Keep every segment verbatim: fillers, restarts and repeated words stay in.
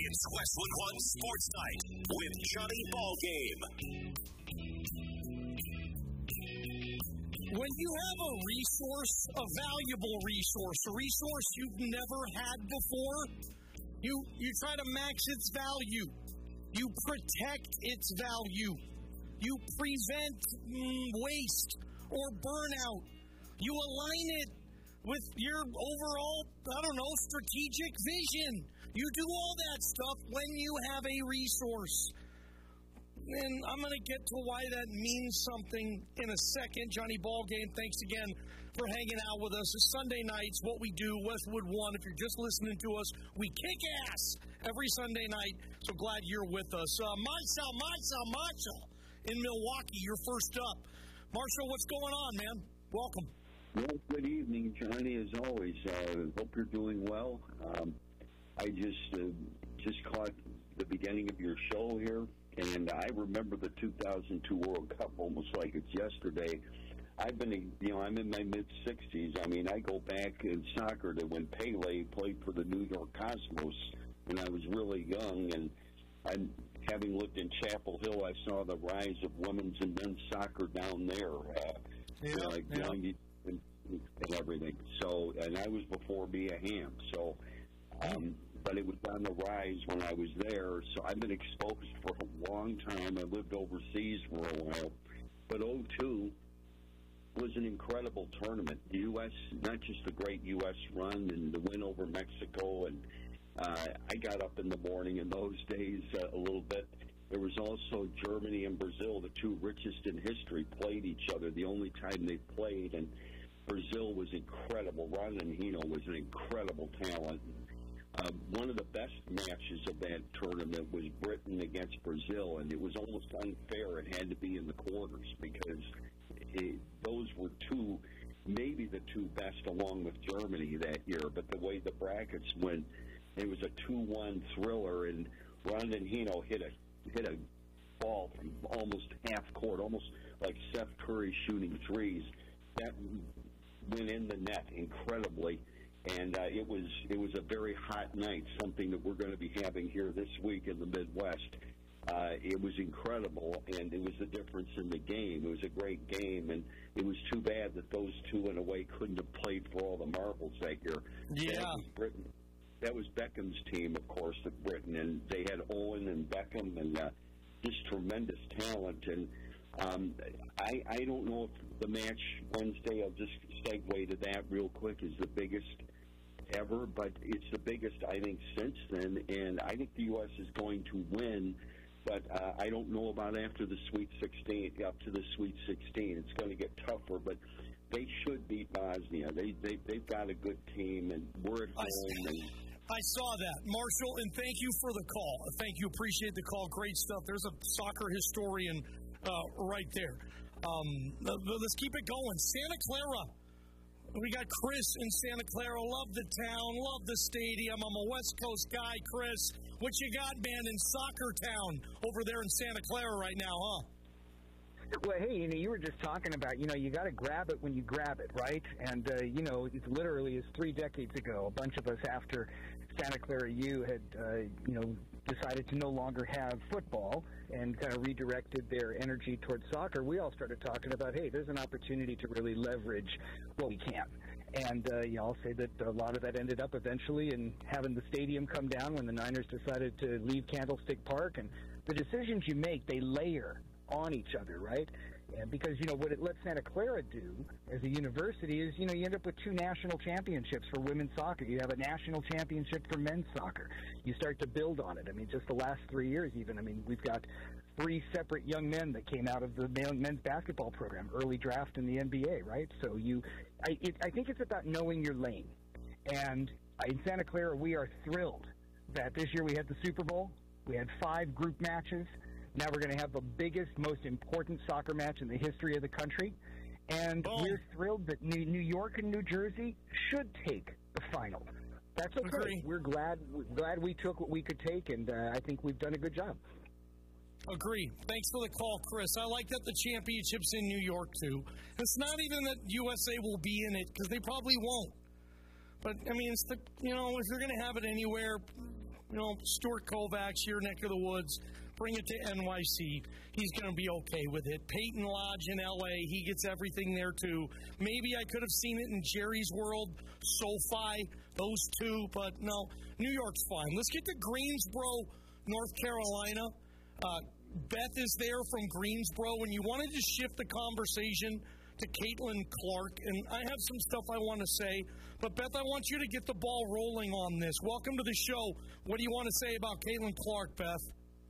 It's Westwood One Sports Night with Johnny Ballgame. When you have a resource, a valuable resource, a resource you've never had before, you, you try to max its value. You protect its value. You prevent mm, waste or burnout. You align it with your overall, I don't know, strategic vision. You do all that stuff when you have a resource. And I'm going to get to why that means something in a second. Johnny Ballgame, thanks again for hanging out with us. It's Sunday nights, what we do, Westwood One. If you're just listening to us, we kick ass every Sunday night. So glad you're with us. Uh, Marshall, Marshall, Marshall in Milwaukee, you're first up. Marshall, what's going on, man? Welcome. Well, good evening, Johnny, as always. Uh, hope you're doing well. Um, I just uh, just caught the beginning of your show here, and I remember the two thousand two World Cup almost like it's yesterday. I've been, you know, I'm in my mid-sixties. I mean, I go back in soccer to when Pele played for the New York Cosmos when I was really young, and I'm, having lived in Chapel Hill, I saw the rise of women's and men's soccer down there. Uh, yeah, you know, like yeah. young and, and everything. So, and I was before Mia Hamm. So, um, but it was on the rise when I was there. So I've been exposed for a long time. I lived overseas for a while. But oh two was an incredible tournament. The U S, not just the great U S run and the win over Mexico. And uh, I got up in the morning in those days uh, a little bit. There was also Germany and Brazil, the two richest in history, played each other. The only time they played, and Brazil was incredible. Ronaldinho Hino was an incredible talent. Uh, one of the best matches of that tournament was Britain against Brazil, and it was almost unfair. It had to be in the quarters because it, those were two, maybe the two best along with Germany that year. But the way the brackets went, it was a two one thriller, and Ronaldinho Hino hit a hit a ball from almost half court, almost like Steph Curry shooting threes. That went in the net incredibly, and uh, it was it was a very hot night, something that we're going to be having here this week in the Midwest. Uh, it was incredible, and it was the difference in the game. It was a great game, and it was too bad that those two, in a way, couldn't have played for all the marbles that year. Yeah. That was Britain. That was Beckham's team, of course, at Britain, and they had Owen and Beckham and uh, just tremendous talent. And um, I, I don't know if the match Wednesday, I'll just segue to that real quick, is the biggest ever, but it's the biggest, I think, since then. And I think the U S is going to win, but uh, I don't know about after the Sweet sixteen, up to the Sweet sixteen. It's going to get tougher, but they should beat Bosnia. They, they, they've got a good team, and we're at home. And I saw that. Marshall, and thank you for the call. Thank you. Appreciate the call. Great stuff. There's a soccer historian uh, right there. Um, let's keep it going. Santa Clara. We got Chris in Santa Clara. Love the town. Love the stadium. I'm a West Coast guy, Chris. What you got, man, in Soccer Town over there in Santa Clara right now, huh? Well, hey, you know, you were just talking about, you know, you got to grab it when you grab it, right? And, uh, you know, it's literally is three decades ago, a bunch of us after Santa Clara U had, uh, you know, decided to no longer have football and kind of redirected their energy towards soccer. We all started talking about, hey, there's an opportunity to really leverage what we can. And, uh, you know, I'll say that a lot of that ended up eventually in having the stadium come down when the Niners decided to leave Candlestick Park. And the decisions you make, they layer on each other, right? And because, you know, what it lets Santa Clara do as a university is, you know, you end up with two national championships for women's soccer. You have a national championship for men's soccer. You start to build on it. I mean, just the last three years even, I mean, we've got three separate young men that came out of the men's basketball program, early draft in the N B A, right? So you, I, it, I think it's about knowing your lane. And in Santa Clara, we are thrilled that this year we had the Super Bowl. We had five group matches. Now we're going to have the biggest, most important soccer match in the history of the country. And oh. we're thrilled that New York and New Jersey should take the final. That's okay. Agree. We're glad we're glad we took what we could take, and uh, I think we've done a good job. Agree. Thanks for the call, Chris. I like that the championship's in New York, too. It's not even that U S A will be in it, because they probably won't. But, I mean, it's the, you know, if you're going to have it anywhere, you know, Stuart Kovacs, your neck of the woods, bring it to N Y C. He's going to be okay with it. Peyton Lodge in L A, he gets everything there too. Maybe I could have seen it in Jerry's World, SoFi, those two, but no, New York's fine. Let's get to Greensboro, North Carolina. Uh, Beth is there from Greensboro, and you wanted to shift the conversation to Caitlin Clark, and I have some stuff I want to say, but Beth, I want you to get the ball rolling on this. Welcome to the show. What do you want to say about Caitlin Clark, Beth?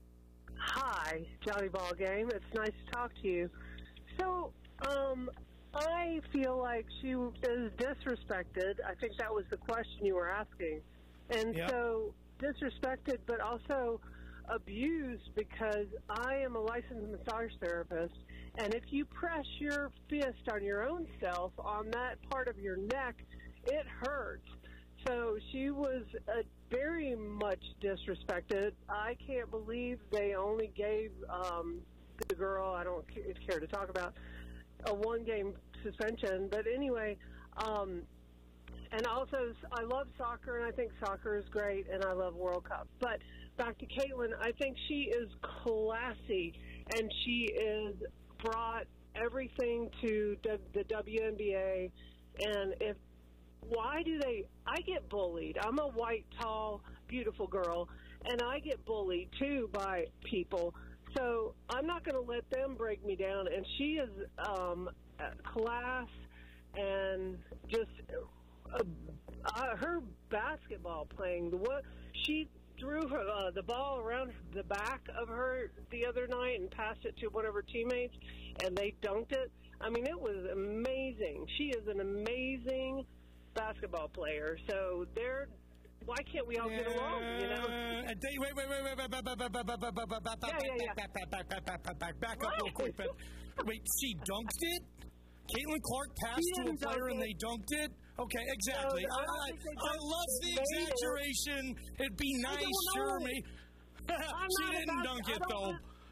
Hi, Johnny Ballgame. It's nice to talk to you. So, um, I feel like she is disrespected. I think that was the question you were asking. And yep. so, disrespected, but also abused, because I am a licensed massage therapist, and if you press your fist on your own self on that part of your neck, it hurts. So she was uh, very much disrespected. I can't believe they only gave um, the girl, I don't care to talk about, a one-game suspension. But anyway, um, and also I love soccer, and I think soccer is great, and I love World Cup. But back to Caitlin, I think she is classy, and she is brought everything to the W N B A, and if why do they – I get bullied. I'm a white, tall, beautiful girl, and I get bullied, too, by people. So I'm not going to let them break me down. And she is um, class and just uh, uh, her basketball playing. The what she threw her, uh, the ball around the back of her the other night and passed it to one of her teammates, and they dunked it. I mean, it was amazing. She is an amazing – basketball player, so they're. Why can't we all get along? You know. Wait, wait, wait, wait, wait, back, back, back, back, back, back, back, back, yeah, yeah, yeah. back, back, back, back, back, back, back, back up real quick. But wait, she dunked it. Caitlin Clark passed to a player and they dunked it. Okay, exactly. No, I, I, I, I, I love the exaggeration. It. It'd be nice, sure, me. She didn't dunk it though.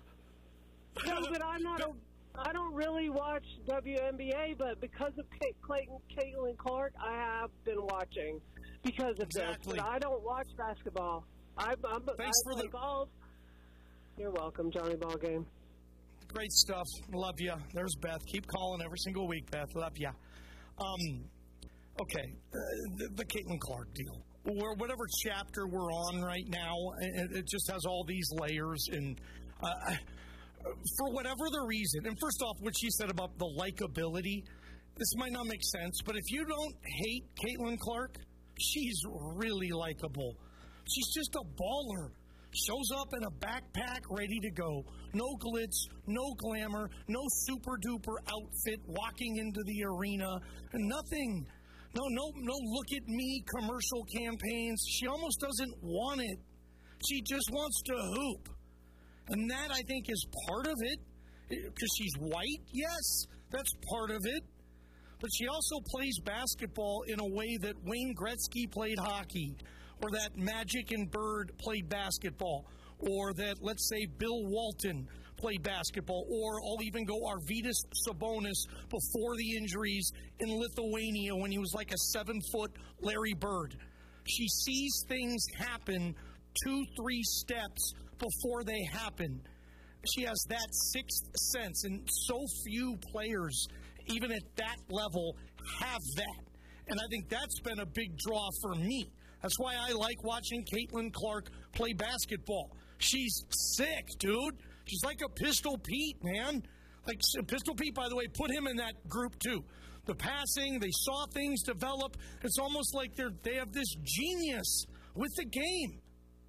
No, but I'm not a. I don't really watch W N B A, but because of Kate, Clayton, Caitlin Clark, I have been watching because of exactly. this. But I don't watch basketball. I, I'm, Thanks I for play the golf. You're welcome, Johnny Ballgame. Great stuff. Love you. There's Beth. Keep calling every single week, Beth. Love you. Um, okay, uh, the, the Caitlin Clark deal. Or whatever chapter we're on right now, it, it just has all these layers and. Uh, For whatever the reason, and first off, what she said about the likability, this might not make sense, but if you don't hate Caitlin Clark, she's really likable. She's just a baller. Shows up in a backpack ready to go. No glitz, no glamour, no super-duper outfit walking into the arena. Nothing. No, no, no look at me commercial campaigns. She almost doesn't want it. She just wants to hoop. And that, I think, is part of it. Because she's white, yes, that's part of it. But she also plays basketball in a way that Wayne Gretzky played hockey, or that Magic and Bird played basketball, or that, let's say, Bill Walton played basketball, or I'll even go Arvydas Sabonis before the injuries in Lithuania when he was like a seven-foot Larry Bird. She sees things happen two, three steps before they happen. She has that sixth sense, and so few players, even at that level, have that. And I think that's been a big draw for me. That's why I like watching Caitlin Clark play basketball. She's sick, dude. She's like a Pistol Pete, man. Like Pistol Pete, by the way, put him in that group too. The passing, they saw things develop. It's almost like they're they have this genius with the game.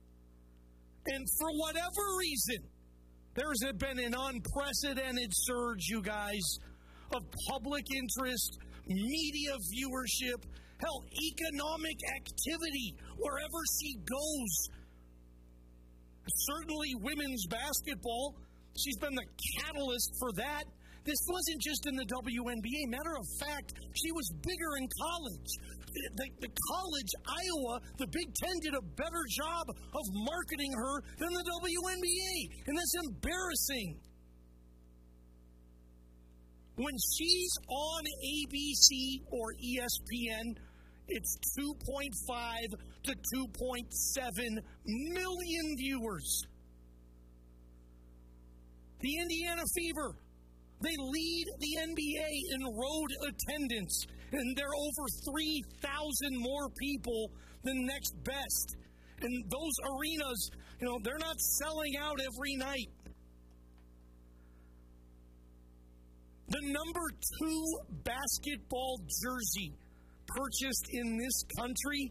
And for whatever reason, there's been an unprecedented surge, you guys, of public interest, media viewership, hell, economic activity wherever she goes. Certainly women's basketball, she's been the catalyst for that. This wasn't just in the W N B A. Matter of fact, she was bigger in college. The, the college, Iowa, the Big Ten did a better job of marketing her than the W N B A. And that's embarrassing. When she's on A B C or E S P N, It's two point five to two point seven million viewers. The Indiana Fever, they lead the N B A in road attendance, and they're over three thousand more people than next best. And those arenas, you know, they're not selling out every night. The number two basketball jersey purchased in this country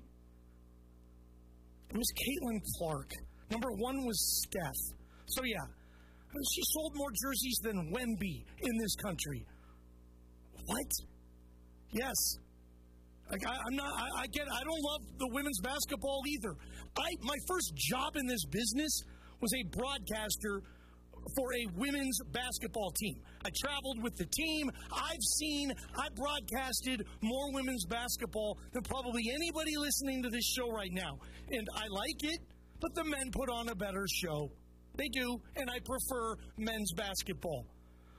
was Caitlin Clark. Number one was Steph. So, yeah, she sold more jerseys than Wemby in this country. What? Yes. Like I, I'm not. I, I get. I don't love the women's basketball either. I my first job in this business was a broadcaster for a women's basketball team. I traveled with the team. I've seen. I broadcasted more women's basketball than probably anybody listening to this show right now, and I like it. But the men put on a better show. They do, and I prefer men's basketball.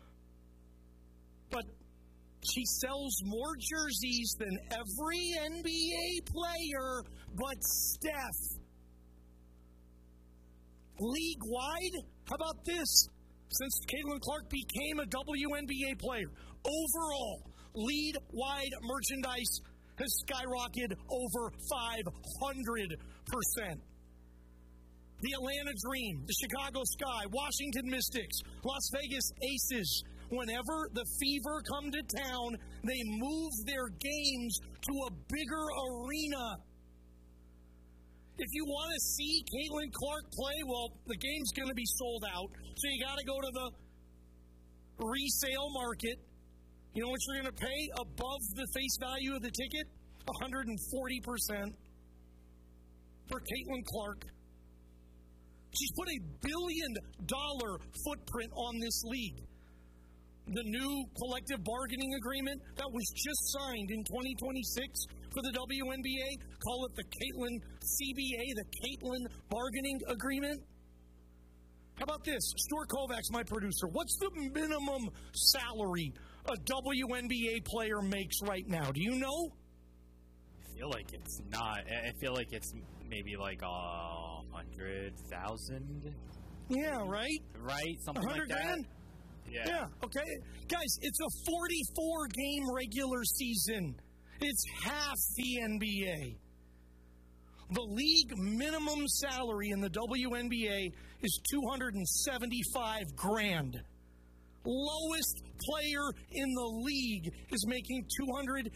But she sells more jerseys than every N B A player but Steph. League-wide, how about this? Since Caitlin Clark became a W N B A player, overall, league-wide merchandise has skyrocketed over five hundred percent. The Atlanta Dream, the Chicago Sky, Washington Mystics, Las Vegas Aces. Whenever the Fever come to town, they move their games to a bigger arena. If you want to see Caitlin Clark play, well, the game's going to be sold out. So you got to go to the resale market. You know what you're going to pay above the face value of the ticket? one hundred forty percent for Caitlin Clark. She's put a billion dollar footprint on this league. The new collective bargaining agreement that was just signed in twenty twenty-six for the W N B A, call it the Caitlin C B A, the Caitlin Bargaining Agreement. How about this? Stuart Kovacs, my producer. What's the minimum salary a W N B A player makes right now? Do you know? I feel like it's not. I feel like it's maybe like a hundred thousand. Yeah, right. Right, something like that. Grand? Yeah. Yeah. Okay, guys, it's a forty-four game regular season. It's half the N B A. The league minimum salary in the W N B A is two hundred seventy-five grand. Lowest player in the league is making two hundred